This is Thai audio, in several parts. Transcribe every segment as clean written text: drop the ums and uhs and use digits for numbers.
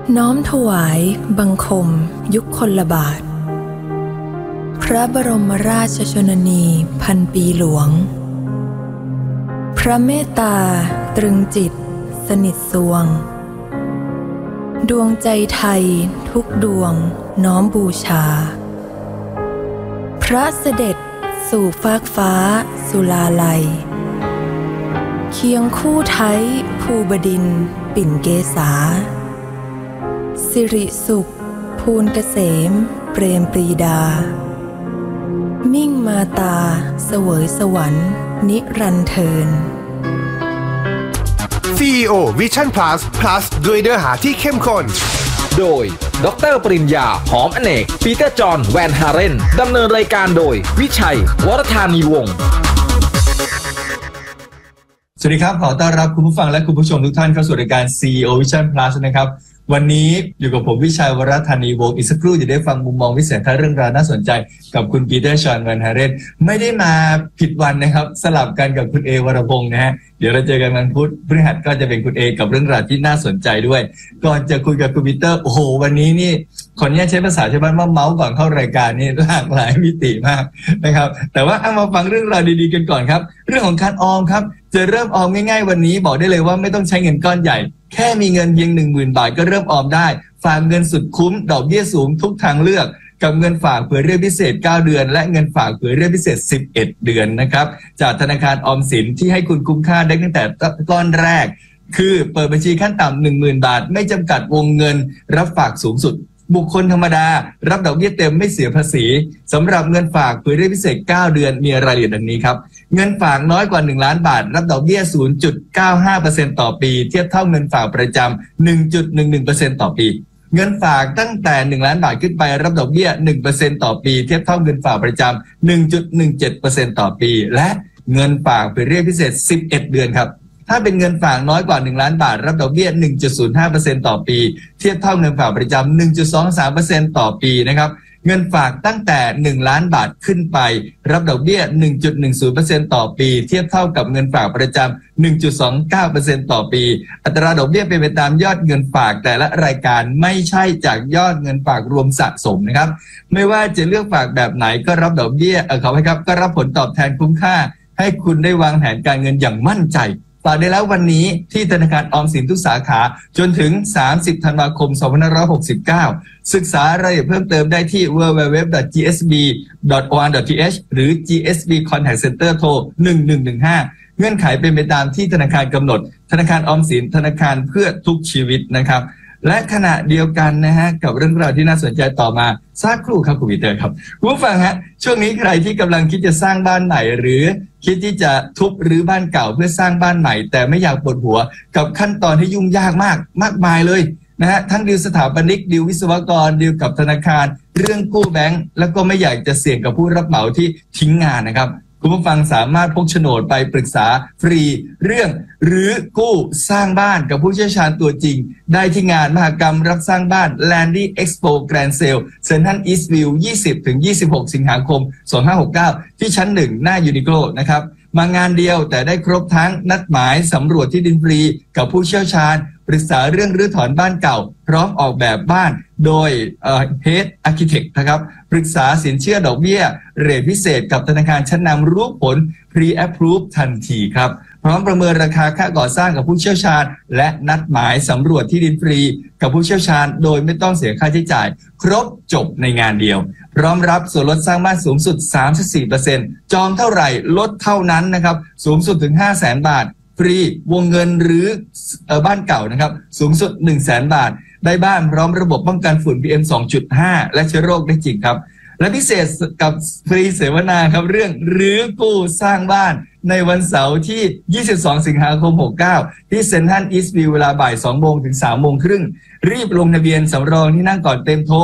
น้อมถวายบังคมยุคคนละบาทพระบรมราชชนนีพันปีหลวงพระเมตตาตรึงจิตสนิทสวงดวงใจไทยทุกดวงน้อมบูชาพระเสด็จสู่ฟากฟ้าสุลาลัยเคียงคู่ไทยภูบดินทร์ปิ่นเกษาสิริสุขภูลเกษมเปรมปรีดามิ่งมาตาเสวยสวรรค์นิรันดร์เทิน CEO Vision Plus ด้วยเนื้อหาที่เข้มข้นโดยดร.ปริญญาหอมอเนกปีเตอร์จอห์นแวนฮาเรนดำเนินรายการโดยวิชัยวรธานีวงศ์สวัสดีครับขอต้อนรับคุณผู้ฟังและคุณผู้ชมทุกท่านเข้าสู่รายการ CEO Vision Plus นะครับวันนี้อยู่กับผมวิชัยวรธานีวงศ์อีกสักครู่จะได้ฟังมุมมองวิสัยทัศน์เรื่องราวน่าสนใจกับคุณปีเตอร์จอห์นแวนฮาเรนไม่ได้มาผิดวันนะครับสลับกันกับคุณเอวรพงศ์นะฮะเดี๋ยวเราเจอกันวันพุธพฤหัสก็จะเป็นคุณเอกับเรื่องราวที่น่าสนใจด้วยก่อนจะคุยกับคุณปีเตอร์โอ้โหวันนี้นี่ขออนุญาตใช้ภาษาชาวบ้านว่าเมาส์ก่อนเข้ารายการนี่หลากหลายมิติมากนะครับแต่ว่าเอามาฟังเรื่องราวดีๆกันก่อนครับเรื่องของการออมครับจะเริ่มออมง่ายๆวันนี้บอกได้เลยว่าไม่ต้องใช้เงินก้อนใหญ่แค่มีเงินเพียง 10,000 บาทก็เริ่มออมได้ฝากเงินสุดคุ้มดอกเบี้ยสูงทุกทางเลือกกับเงินฝากเผื่อเรียกพิเศษ9เดือนและเงินฝากเผื่อเรียกพิเศษ11เดือนนะครับจากธนาคารออมสินที่ให้คุณคุ้มค่าได้ตั้งแต่ก้อนแรกคือเปิดบัญชีขั้นต่ำ 10,000 บาทไม่จำกัดวงเงินรับฝากสูงสุดบุคคลธรรมดารับดอกเบี้ยเต็มไม่เสียภาษีสำหรับเงินฝากเผื่อเรียกพิเศษ9เดือนมีรายละเอียดดังนี้ครับเงินฝากน้อยกว่า1ล้านบาทรับดอกเบี้ย 0.95% ต่อปีเทียบเท่าเงินฝากประจำ 1.11% ต่อปีเงินฝากตั้งแต่1ล้านบาทขึ้นไปรับดอกเบี้ย 1% ต่อปีเทียบเท่าเงินฝากประจำ 1.17% ต่อปีและเงินฝากเผื่อเรียกพิเศษ11เดือนครับถ้าเป็นเงินฝากน้อยกว่า1ล้านบาทรับดอกเบี้ย 1.05% ต่อปีเทียบเท่าเงินฝากประจำ 1.23% ต่อปีนะครับเงินฝากตั้งแต่1ล้านบาทขึ้นไปรับดอกเบี้ย 1.10% ต่อปีเทียบเท่ากับเงินฝากประจำ 1.29% ต่อปีอัตราดอกเบี้ยเป็นไปตามยอดเงินฝากแต่ละรายการไม่ใช่จากยอดเงินฝากรวมสะสมนะครับไม่ว่าจะเลือกฝากแบบไหนก็รับดอกเบี้ยขอให้ครับก็รับผลตอบแทนคุ้มค่าให้คุณได้วางแผนการเงินอย่างมั่นใจฝากได้แล้ววันนี้ที่ธนาคารออมสินทุกสาขาจนถึง30ธันวาคม2569ศึกษารายละเอียดเพิ่มเติมได้ที่ www.gsb.or.th หรือ GSB Contact Center โทร1115เงื่อนไขเป็นไปตามที่ธนาคารกำหนดธนาคารออมสินธนาคารเพื่อทุกชีวิตนะครับและขณะเดียวกันนะฮะกับเรื่องราวที่น่าสนใจต่อมาสักครู่ครับคุณปีเตอร์ครับคุณผู้ฟังฮะช่วงนี้ใครที่กำลังคิดจะสร้างบ้านใหม่หรือคิดที่จะทุบรื้อบ้านเก่าเพื่อสร้างบ้านใหม่แต่ไม่อยากปวดหัวกับขั้นตอนที่ยุ่งยากมากมายเลยนะฮะทั้งดีลสถาปนิกดีลวิศวกรดีลกับธนาคารเรื่องกู้แบงก์แล้วก็ไม่อยากจะเสี่ยงกับผู้รับเหมาที่ทิ้งงานนะครับคุณผู้ฟังสามารถพกโฉนดไปปรึกษาฟรีเรื่องหรือกู้สร้างบ้านกับผู้เชี่ยวชาญตัวจริงได้ที่งานมหกรรมรับสร้างบ้าน Landy Expo Grand Sale เซ็นทรัลอีสต์วิว 20-26 สิงหาคม 2569 ที่ชั้น 1 หน้ายูนิโคลนะครับมางานเดียวแต่ได้ครบทั้งนัดหมายสำรวจที่ดินฟรีกับผู้เชี่ยวชาญปรึกษาเรื่องรื้อถอนบ้านเก่าพร้อมออกแบบบ้านโดยHead Architect นะครับปรึกษาสินเชื่อดอกเบี้ยเรทพิเศษกับธนาคารชั้นนำรู้ผล Pre-Approve ทันทีครับพร้อมประเมินราคาค่าก่อสร้างกับผู้เชี่ยวชาญและนัดหมายสำรวจที่ดินฟรีกับผู้เชี่ยวชาญโดยไม่ต้องเสียค่าใช้จ่ายครบจบในงานเดียวพร้อมรับส่วนลดสร้างบ้านสูงสุด 34% จองเท่าไหร่ลดเท่านั้นนะครับสูงสุดถึง 500,000 บาทฟรีวงเงินหรือบ้านเก่านะครับสูงสุด 100,000 บาทได้บ้านพร้อมระบบป้องกันฝุ่น PM 2.5 และเชื้อโรคได้จริงครับและพิเศษกับฟรีเสวนาครับเรื่องรื้อกู้สร้างบ้านในวันเสาร์ที่ 22 สิงหาคม 69 ที่เซ็นทรัลอีสต์วิวเวลาบ่าย 2 โมงถึง 3 โมงครึ่งรีบลงทะเบียนสำรองที่นั่งก่อนเต็มโทร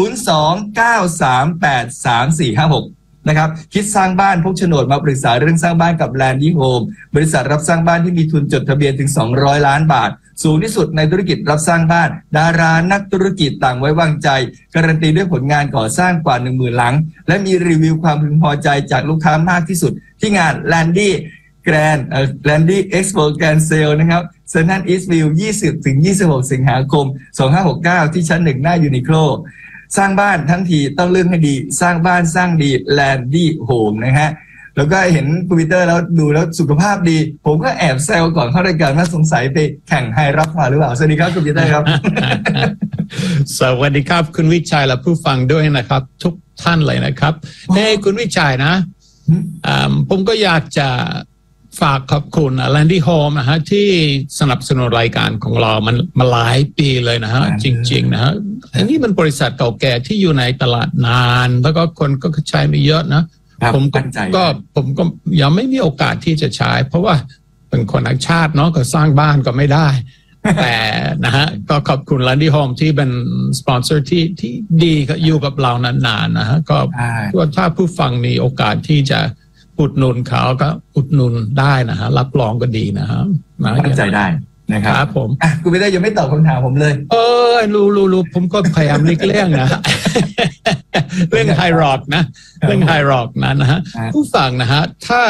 02-938-3456นะครับคิดสร้างบ้านพกโฉนดมาปรึกษาเรื่องสร้างบ้านกับ Landy Home บริษัทรับสร้างบ้านที่มีทุนจดทะเบียนถึง200ล้านบาทสูงที่สุดในธุรกิจรับสร้างบ้านดารานักธุรกิจต่างไว้วางใจการันตีด้วยผลงานก่อสร้างกว่า 10,000 หลังและมีรีวิวความพึงพอใจจากลูกค้ามากที่สุดที่งาน Landy Expo Grand Sale นะครับเซ็นทรัลอีสต์วิว 20-26 สิงหาคม 2569 ที่ชั้น 1 หน้ายูนิโคลสร้างบ้านทั้งทีต้องเลือกให้ดีสร้างบ้านสร้างดีแลนดี้โฮมนะฮะแล้วก็เห็นคุณปีเตอร์แล้วดูแล้วสุขภาพดีผมก็แอบแซวก่อนเข้ารายการว่าสงสัยไปแข่งไฮร็อกมาหรือเปล่าสวัสดีครับคุณปีเตอร์ครับสวัสดีครับคุณวิชัยและผู้ฟังด้วยนะครับ ทุกท่านเลยนะครับเฮ้คุณวิชัยนะผมก็อยากจะฝากขอบคุณแลนดี้โฮมนะฮะที่สนับสนุนรายการของเรามันมาหลายปีเลยนะฮะจริงๆนะฮะอันนี้มันบริษัทเก่าแก่ที่อยู่ในตลาดนานแล้วก็คนก็ใช้ไม่เยอะนะผมก็ยังไม่มีโอกาสที่จะใช้เพราะว่าเป็นคนต่างชาติเนาะก็สร้างบ้านก็ไม่ได้ แต่นะฮะก็ขอบคุณ Landy Home ที่เป็นสปอนเซอร์ที่ดีก็อยู่กับเรานานๆนะฮะก็ถ้าผู้ฟังมีโอกาสที่จะอุดหนุนเขาก็อุดหนุนได้นะฮะรับรองก็ดีนะฮะมั่นใจได้นะครับผมคุณไม่ได้ยังไม่ตอบคำถามผมเลยรู้ผมก็พยายามหลีกเลี่ยงนะ เรื่องไฮร็อกนะเรื่องไฮร็อกนะฮะผู้ฟังนะฮะ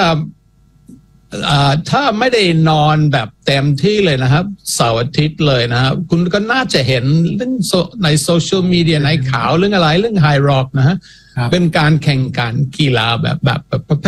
ถ้าไม่ได้นอนแบบเต็มที่เลยนะครับเสาร์อาทิตย์เลยนะครับคุณก็น่าจะเห็นเรื่องในโซเชียลมีเดียในข่าวเรื่องอะไรเรื่องไฮร็อกนะฮะเป็นการแข่งขันกีฬาแบบประเภ